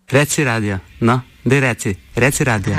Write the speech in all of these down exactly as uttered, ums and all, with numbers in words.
Reci radio, no, daj reci, reci radio.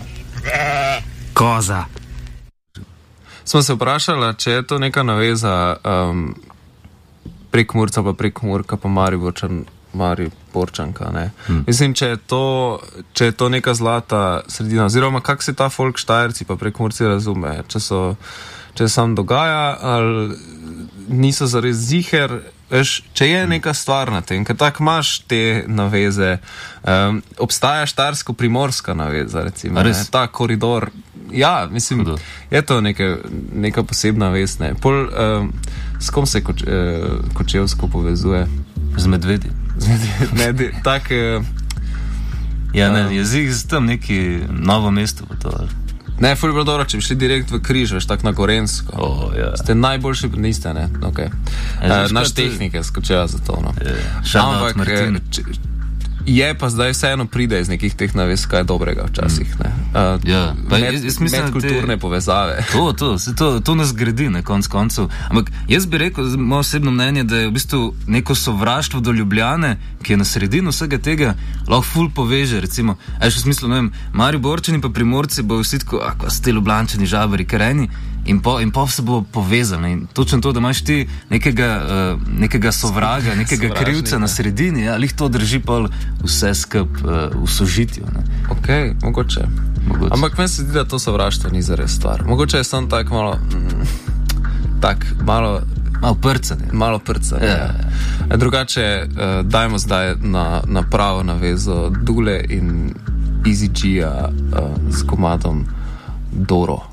Koza. Smo se vprašali, če je to neka naveza um, prek Murca pa prek Murka pa Mariborčan, Mariborčanka, ne. Hmm. Mislim, če je, to, če je to neka zlata sredina, oziroma kak se ta folk Štajerci pa prek Murci razume, če so, če se sam dogaja, ali niso zares ziher, veš, če je neka stvar na tem, ker tak imaš te naveze, um, obstaja štajersko-primorska naveza, recimo, ne, ta koridor, ja, mislim, Hudo. Je to neka, neka posebna vez, ne. Pol, um, s kom se koč, uh, Kočevsko povezuje? Z medvedi. Z medvedi, tak... Uh, ja, ne, um, jezik z tam neki novo mesto pa to. Ne, ful je bilo dobro, če bi šli direkt v Križ, veš, tak na Gorensko. Oh, ja. Ste najboljši, niste, ne? Ok. Uh, naš tehnike skočeva za to, no. Ja, ampak, je pa zdaj vseeno pride iz nekih teh navez, kaj dobrega včasih, ne. Uh, ja, pa med, jaz, jaz mislim, medkulturne te... povezave. To, to, to, to nas gradi, ne, konc koncev. Ampak jaz bi rekel, moje osebno mnenje, da je v bistvu neko sovraštvo do Ljubljane, ki je na sredino vsega tega, lahko ful poveže, recimo. A je še v smislu, ne vem, Mariborčani pa Primorci bo vsi tako, ako ste Ljubljančani, Žabari, Krajini, in po, in po se bo povezali. In točno to, da imaš ti nekega, uh, nekega sovraga, nekega krivca na sredini, ja, lih to drži pol vse skup uh, v sožitju. Ne. Ok, mogoče. mogoče. Ampak meni se zdi, da to sovraštvo ni zares stvar. Mogoče je samo tak malo, mm, tak, malo... Malo prcanje. Malo prcanje, ja. ja. Drugače, uh, dajmo zdaj na, na pravo navezo Dule in Easy G-a uh, s komadom Doro.